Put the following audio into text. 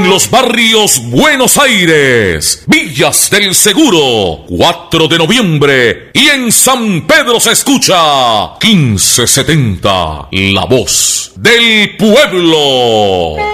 En los barrios Buenos Aires, Villas del Seguro, 4 de noviembre. Y en San Pedro se escucha 1570, la voz del pueblo.